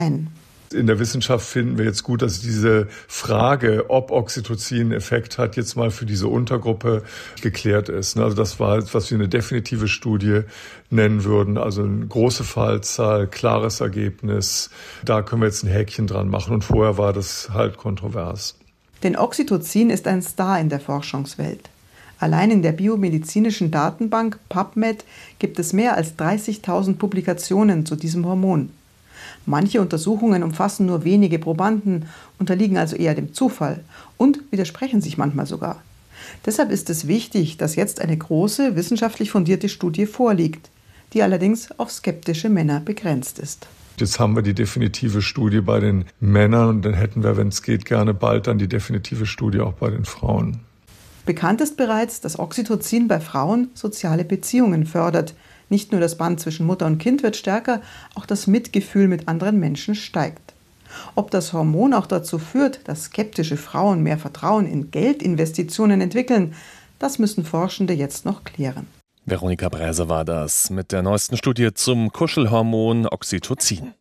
In der Wissenschaft finden wir jetzt gut, dass diese Frage, ob Oxytocin einen Effekt hat, jetzt mal für diese Untergruppe geklärt ist. Also das war jetzt, was wir eine definitive Studie nennen würden. Also eine große Fallzahl, klares Ergebnis. Da können wir jetzt ein Häkchen dran machen. Und vorher war das halt kontrovers. Denn Oxytocin ist ein Star in der Forschungswelt. Allein in der biomedizinischen Datenbank PubMed gibt es mehr als 30.000 Publikationen zu diesem Hormon. Manche Untersuchungen umfassen nur wenige Probanden, unterliegen also eher dem Zufall und widersprechen sich manchmal sogar. Deshalb ist es wichtig, dass jetzt eine große, wissenschaftlich fundierte Studie vorliegt, die allerdings auf skeptische Männer begrenzt ist. Jetzt haben wir die definitive Studie bei den Männern und dann hätten wir, wenn es geht, gerne bald dann die definitive Studie auch bei den Frauen. Bekannt ist bereits, dass Oxytocin bei Frauen soziale Beziehungen fördert. Nicht nur das Band zwischen Mutter und Kind wird stärker, auch das Mitgefühl mit anderen Menschen steigt. Ob das Hormon auch dazu führt, dass skeptische Frauen mehr Vertrauen in Geldinvestitionen entwickeln, das müssen Forschende jetzt noch klären. Veronika Bräse war das mit der neuesten Studie zum Kuschelhormon Oxytocin.